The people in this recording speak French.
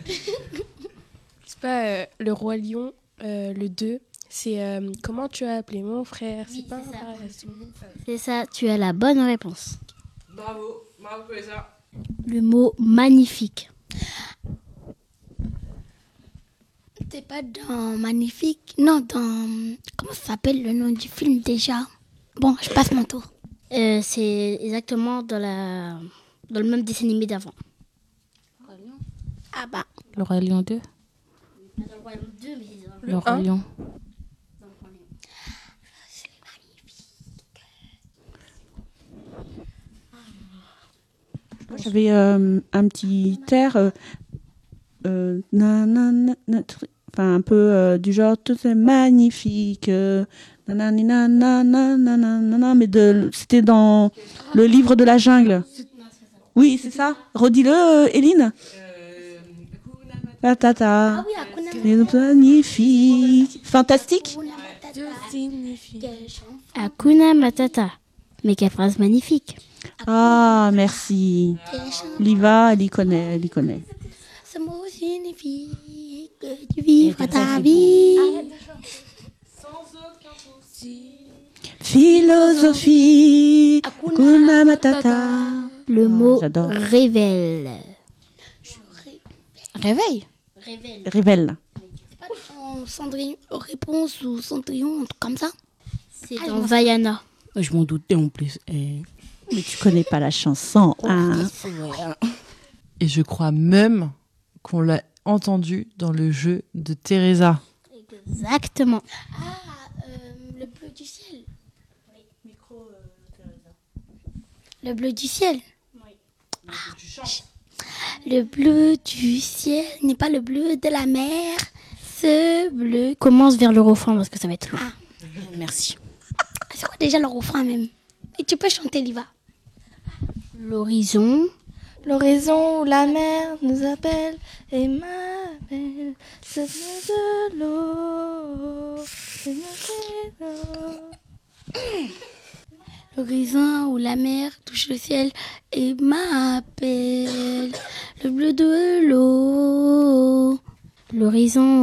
C'est pas le roi lion, le 2. C'est comment tu as appelé mon frère. Oui, c'est pas c'est ça. intéressant. C'est ça, tu as la bonne réponse. Bravo ça. Le mot magnifique. T'es pas dans Magnifique? Non, dans... Comment ça s'appelle le nom du film déjà? Bon, je passe mon tour. C'est exactement dans le même dessin animé d'avant. Ah bah. Le Roi Lion 2. Le Roi Lion. J'avais un petit air, enfin un peu du genre tout est magnifique, mais c'était dans le livre de la jungle. Oui, c'est ça. Redis-le, Éline. Patata. Ah oui, Hakuna C'est magnifique. Fantastique. Hakuna Matata. Mais quelle phrase magnifique. Ah, merci. Liva, elle y connaît. Ce mot signifie que tu vivras ta vie. Philosophie. Hakuna Matata. Le mot j'adore. révèle. Réveil. Révèle. C'est pas dans Cendrillon, réponse ou Cendrillon, un truc comme ça. C'est dans Vaiana. Je m'en doutais en plus. Mais tu connais pas la chanson, hein? Et je crois même qu'on l'a entendu dans le jeu de Teresa. Exactement. Le bleu du ciel. Le bleu du ciel. Le bleu du ciel n'est pas le bleu de la mer. Ce bleu. Commence vers le refrain parce que ça va être long. Merci. C'est quoi déjà le refrain même? Et tu peux chanter, Liva. L'horizon. L'horizon où la mer nous appelle et m'appelle. C'est de l'eau. C'est de l'eau. L'horizon où la mer touche le ciel et m'appelle. Le bleu de l'eau. L'horizon